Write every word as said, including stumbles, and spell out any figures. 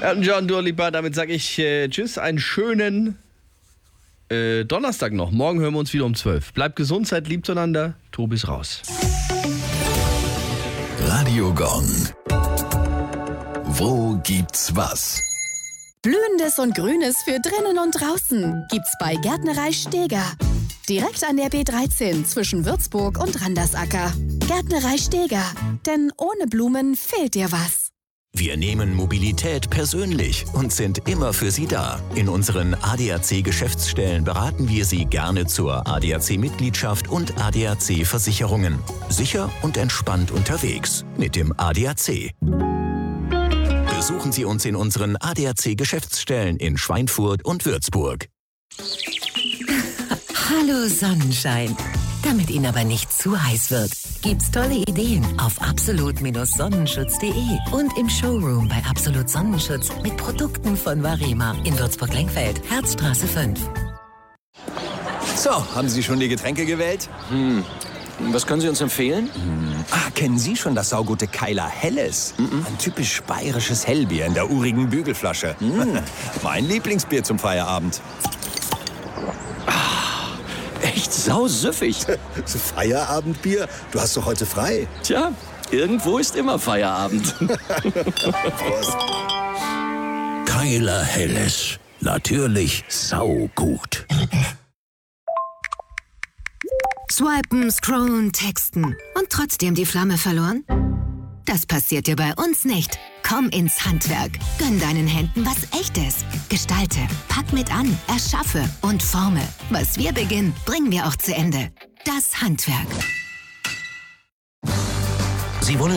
Elton John, Dua Lipa, damit sage ich äh, tschüss, einen schönen äh, Donnerstag noch. Morgen hören wir uns wieder um zwölf. Bleibt gesund, seid lieb zueinander. Tobi ist raus. Radio Gong. Wo gibt's was? Blühendes und Grünes für drinnen und draußen gibt's bei Gärtnerei Steger. Direkt an der B dreizehn zwischen Würzburg und Randersacker. Gärtnerei Steger, denn ohne Blumen fehlt dir was. Wir nehmen Mobilität persönlich und sind immer für Sie da. In unseren A D A C-Geschäftsstellen beraten wir Sie gerne zur A D A C-Mitgliedschaft und A D A C-Versicherungen. Sicher und entspannt unterwegs mit dem A D A C. Besuchen Sie uns in unseren A D A C-Geschäftsstellen in Schweinfurt und Würzburg. Hallo Sonnenschein. Damit Ihnen aber nicht zu heiß wird, gibt's tolle Ideen auf absolut Sonnenschutz punkt de und im Showroom bei Absolut Sonnenschutz mit Produkten von Varema in Würzburg-Lenkfeld, Herzstraße fünf. So, haben Sie schon die Getränke gewählt? Hm. Was können Sie uns empfehlen? Hm. Ah, kennen Sie schon das saugute Keiler Helles? Mm-mm. Ein typisch bayerisches Hellbier in der urigen Bügelflasche. Mm. Mein Lieblingsbier zum Feierabend. Echt sausüffig. Feierabendbier? Du hast doch heute frei. Tja, irgendwo ist immer Feierabend. Prost. Keiler Helles. Natürlich saugut. Swipen, scrollen, texten und trotzdem die Flamme verloren? Das passiert dir bei uns nicht. Komm ins Handwerk. Gönn deinen Händen was Echtes. Gestalte, pack mit an, erschaffe und forme. Was wir beginnen, bringen wir auch zu Ende. Das Handwerk. Sie wollen